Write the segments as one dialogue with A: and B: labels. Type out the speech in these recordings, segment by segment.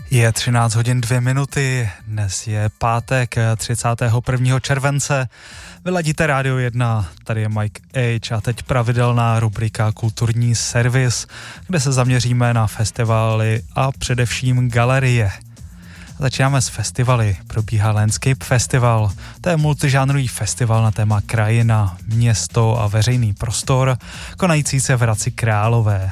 A: Je 13 hodin 2 minuty, dnes je pátek 31. července, vyladíte Rádio 1, tady je Mike H a teď pravidelná rubrika Kulturní servis, kde se zaměříme na festivaly a především galerie. Začínáme s festivaly, probíhá Landscape Festival, to je multižánrový festival na téma krajina, město a veřejný prostor, konající se v Hradci Králové.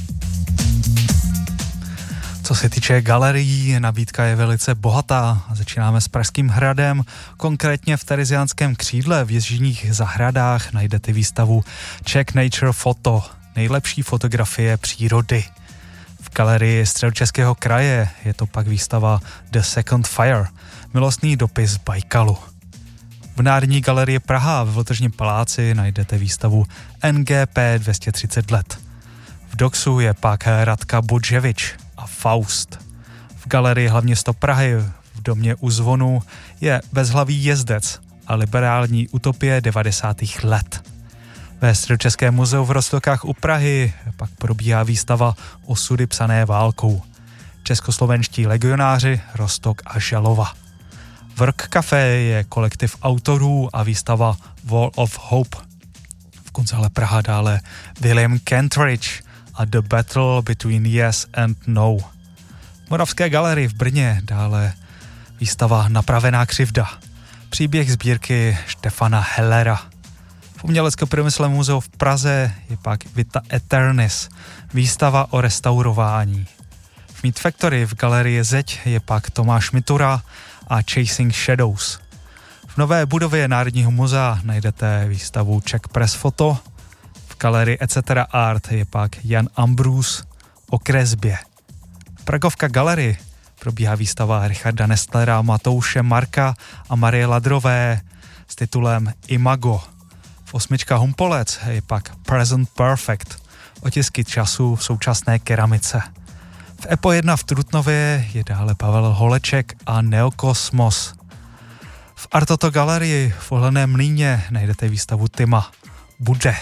A: Co se týče galerií, nabídka je velice bohatá. Začínáme s Pražským hradem, konkrétně v Tereziánském křídle v Jižních zahradách najdete výstavu Czech Nature Photo, nejlepší fotografie přírody. V galerii Středočeského kraje je to pak výstava The Second Fire, milostný dopis Bajkalu. V Národní galerii Praha ve Vltržním paláci najdete výstavu NGP 230 let. V Doxu je pak Radka Bodževič a Faust. V galerii Hlavní město Prahy v domě u zvonu je Bezhlavý jezdec a liberální utopie 90. let. Ve Středočeském muzeu v Roztokách u Prahy pak probíhá výstava Osudy psané válkou. Českoslovenští legionáři Roztok a Žalova. V Rock Café je kolektiv autorů a výstava Wall of Hope. V Kunsthalle Praha dále William Kentridge a The Battle Between Yes and No. V Moravské galerii v Brně dále výstava Napravená křivda. Příběh sbírky Štefana Hellera. V Umělecko-průmyslovém muzeu v Praze je pak Vita Eternis, výstava o restaurování. V Meat Factory v galerii Zeď je pak Tomáš Mitura a Chasing Shadows. V nové budově Národního muzea najdete výstavu Czech Press Photo. V galerii Etc. Art je pak Jan Ambrus o kresbě. V Pragovka galerii probíhá výstava Richarda Nestlera, Matouše Marka a Marie Ladrové s titulem Imago. V Osmička Humpolec je pak Present Perfect, otisky času v současné keramice. V EPO 1 v Trutnově je dále Pavel Holeček a Neokosmos. V Artoto galerii v Ohleném Mlýně najdete výstavu Tima Bude.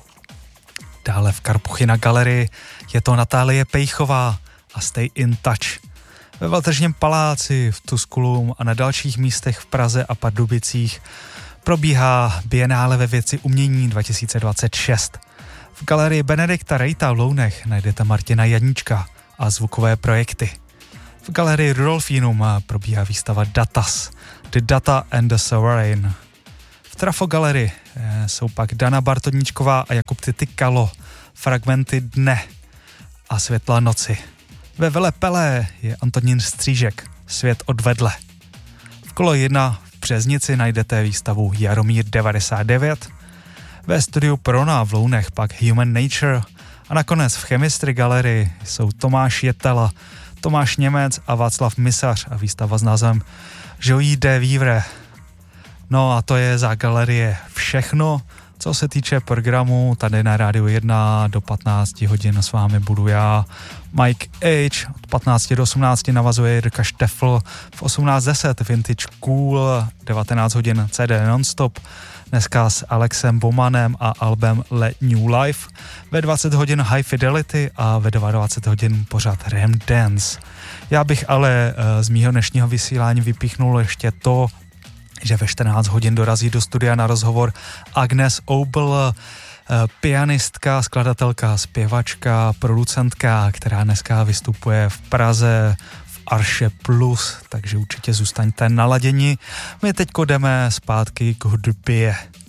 A: Dále v Karpuchyna galerii je to Natálie Pejchová a Stay in Touch. Ve Valtržním paláci, v Tusculum a na dalších místech v Praze a Pardubicích probíhá Bienále ve věci umění 2026. V galerii Benedikta Rejta v Lounech najdete Martina Janíčka a zvukové projekty. V galerii Rudolfinum probíhá výstava Datas, The Data and the Sovereign. V Trafo galerii jsou pak Dana Bartodníčková a Jakub Titykalo, Fragmenty dne a Světla noci. Ve Velepelé je Antonín Střížek, Svět odvedle. V Kolo 1 v Březnici najdete výstavu Jaromír 99, ve studiu Prona v Lounech pak Human Nature a nakonec v Chemistry galerii jsou Tomáš Jetela, Tomáš Němec a Václav Misař a výstava s názvem Joie de Vivre. No a to je za galerie všechno. Co se týče programu, tady na Rádiu 1 do 15 hodin s vámi budu já, Mike H. Od 15 do 18 navazuje Jirka Štefl, v 18:10 Vintage Cool, 19 hodin CD Nonstop, dneska s Alexem Bomanem a albem Let New Life, ve 20 hodin High Fidelity a ve 22 hodin pořád Ram Dance. Já bych ale z mýho dnešního vysílání vypíchnul ještě to, že ve 14 hodin dorazí do studia na rozhovor Agnes Obel, pianistka, skladatelka, zpěvačka, producentka, která dneska vystupuje v Praze v Arše Plus, takže určitě zůstaňte naladěni. My teďko jdeme zpátky k hudbě.